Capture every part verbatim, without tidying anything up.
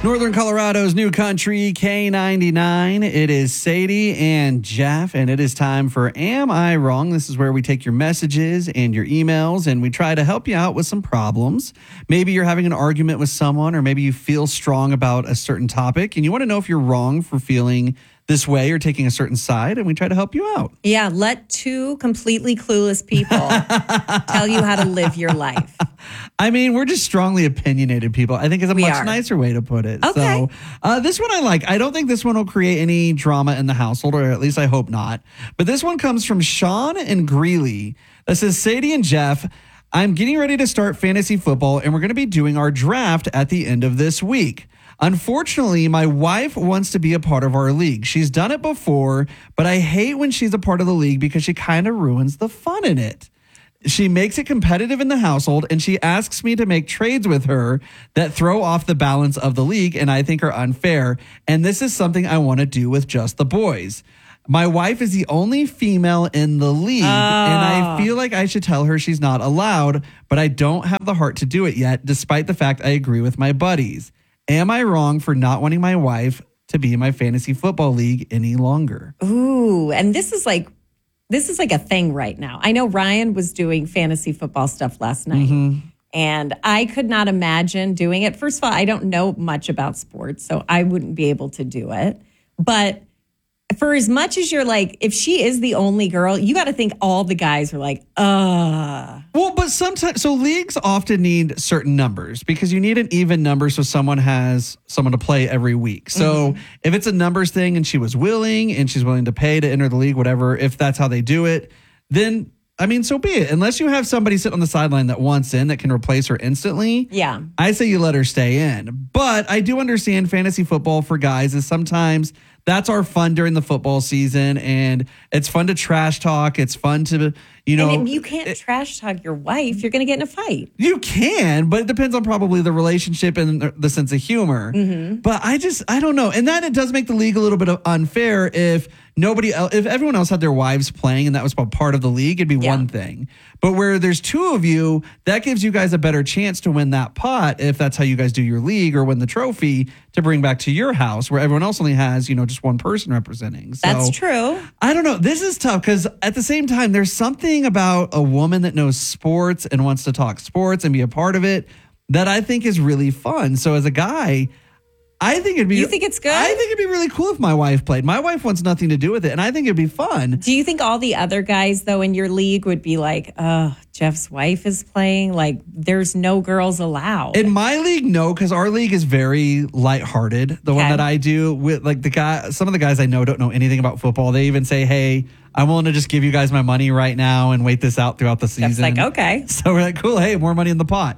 Northern Colorado's new country, K ninety-nine. It is Sadie and Jeff, and it is time for Am I Wrong? This is where we take your messages and your emails, and we try to help you out with some problems. Maybe you're having an argument with someone, or maybe you feel strong about a certain topic, and you want to know if you're wrong for feeling this way or taking a certain side, and we try to help you out. Yeah, let two completely clueless people tell you how to live your life. I mean, we're just strongly opinionated people. I think is a We much are. nicer way to put it. Okay. So uh, this one I like. I don't think this one will create any drama in the household, or at least I hope not. But this one comes from Sean and Greeley. That says, Sadie and Jeff, I'm getting ready to start fantasy football, and we're going to be doing our draft at the end of this week. Unfortunately, my wife wants to be a part of our league. She's done it before, but I hate when she's a part of the league because she kind of ruins the fun in it. She makes it competitive in the household, and she asks me to make trades with her that throw off the balance of the league and I think are unfair. And this is something I want to do with just the boys. My wife is the only female in the league, oh. and I feel like I should tell her she's not allowed, but I don't have the heart to do it yet, despite the fact I agree with my buddies. Am I wrong for not wanting my wife to be in my fantasy football league any longer? Ooh, and this is like this is like a thing right now. I know Ryan was doing fantasy football stuff last night, mm-hmm. and I could not imagine doing it. First of all, I don't know much about sports, so I wouldn't be able to do it. But for as much as you're like, if she is the only girl, you got to think all the guys are like, uh. Well, but sometimes, so leagues often need certain numbers because you need an even number so someone has someone to play every week. So mm-hmm. if it's a numbers thing and she was willing and she's willing to pay to enter the league, whatever, if that's how they do it, then I mean, so be it. Unless you have somebody sitting on the sideline that wants in that can replace her instantly. Yeah. I say you let her stay in. But I do understand fantasy football for guys is sometimes that's our fun during the football season. And it's fun to trash talk. It's fun to, you know. And you can't it, trash talk your wife. You're going to get in a fight. You can, but it depends on probably the relationship and the sense of humor. Mm-hmm. But I just, I don't know. And that it does make the league a little bit unfair if nobody else, if everyone else had their wives playing and that was part of the league, it'd be yeah. one thing. But where there's two of you, that gives you guys a better chance to win that pot if that's how you guys do your league or win the trophy to bring back to your house where everyone else only has, you know, just one person representing. So, that's true. I don't know. This is tough because at the same time, there's something about a woman that knows sports and wants to talk sports and be a part of it that I think is really fun. So as a guy, I think it'd be. You think it's good? I think it'd be really cool if my wife played. My wife wants nothing to do with it, and I think it'd be fun. Do you think all the other guys, though, in your league would be like, oh, Jeff's wife is playing? Like, there's no girls allowed. In my league, no, because our league is very lighthearted. The okay. one that I do with, like, the guy, some of the guys I know don't know anything about football. They even say, hey, I'm willing to just give you guys my money right now and wait this out throughout the season. Jeff's like, okay. So we're like, cool, hey, more money in the pot.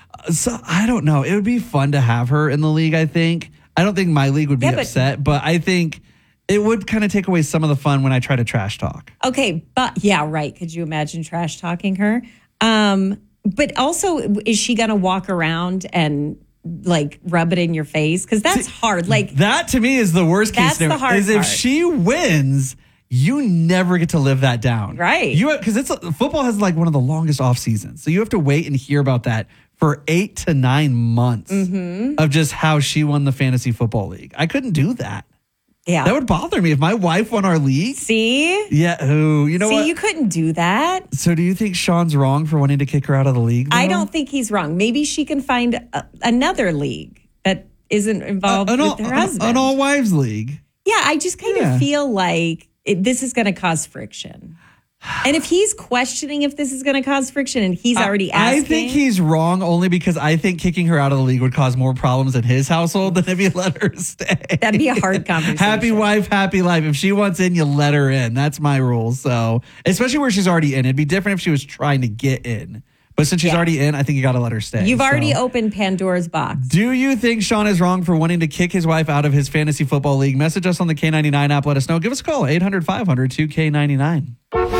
So I don't know. It would be fun to have her in the league, I think. I don't think my league would be yeah, but, upset, but I think it would kind of take away some of the fun when I try to trash talk. Okay, but yeah, right. Could you imagine trash talking her? Um, but also, is she going to walk around and like rub it in your face? Because that's See, hard. Like that to me is the worst case that's scenario. The hard is part. If she wins, you never get to live that down, right? You because it's football has like one of the longest off seasons, so you have to wait and hear about that for eight to nine months mm-hmm. of just how she won the fantasy football league. I couldn't do that. Yeah. That would bother me if my wife won our league. See? Yeah. Oh, you know See, what? you couldn't do that. So do you think Sean's wrong for wanting to kick her out of the league, though? I don't think he's wrong. Maybe she can find a, another league that isn't involved uh, with all, her husband. An all-wives league. Yeah, I just kind yeah. of feel like it, this is going to cause friction. And if he's questioning if this is going to cause friction and he's already asking. I think he's wrong only because I think kicking her out of the league would cause more problems in his household than if you let her stay. That'd be a hard conversation. Happy wife, happy life. If she wants in, you let her in. That's my rule. So, especially where she's already in. It'd be different if she was trying to get in. But since she's yeah. already in, I think you got to let her stay. You've so. already opened Pandora's box. Do you think Sean is wrong for wanting to kick his wife out of his fantasy football league? Message us on the K ninety-nine app. Let us know. Give us a call. eight hundred five hundred two K ninety-nine.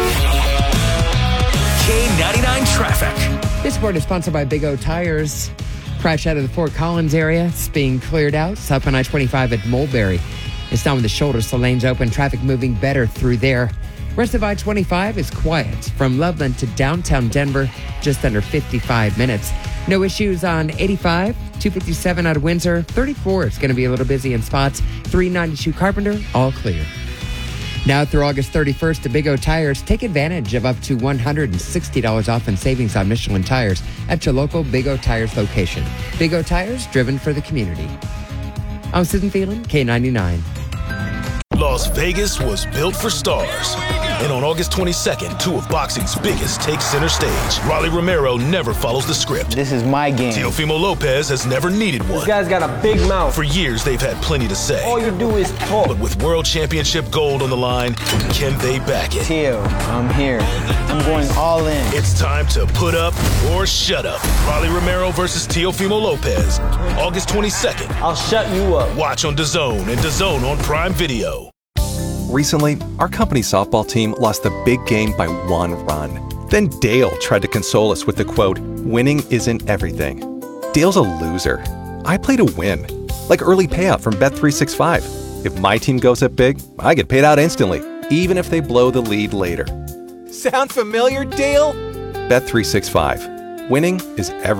K ninety-nine traffic. This report is sponsored by Big O Tires. Crash out of the Fort Collins area. It's being cleared out. South on I twenty-five at Mulberry. It's down with the shoulder, so lanes open. Traffic moving better through there. Rest of I twenty-five is quiet from Loveland to downtown Denver, just under fifty-five minutes. No issues on eighty-five, two fifty-seven out of Windsor, thirty-four. It's going to be a little busy in spots. three ninety-two Carpenter, all clear. Now through August thirty-first at Big O Tires, take advantage of up to one hundred sixty dollars off in savings on Michelin tires at your local Big O Tires location. Big O Tires, driven for the community. I'm Susan Phelan, K ninety-nine. Las Vegas was built for stars. And on August twenty-second, two of boxing's biggest take center stage. Rolly Romero never follows the script. This is my game. Teofimo Lopez has never needed one. This guy's got a big mouth. For years, they've had plenty to say. All you do is talk. But with World Championship gold on the line, can they back it? Teo, I'm here. I'm going all in. It's time to put up or shut up. Rolly Romero versus Teofimo Lopez. August twenty-second. I'll shut you up. Watch on DAZN and DAZN on Prime Video. Recently, our company softball team lost the big game by one run. Then Dale tried to console us with the quote, "Winning isn't everything." Dale's a loser. I play to win. Like early payout from Bet three sixty-five. If my team goes up big, I get paid out instantly, even if they blow the lead later. Sound familiar, Dale? Bet three sixty-five. Winning is everything.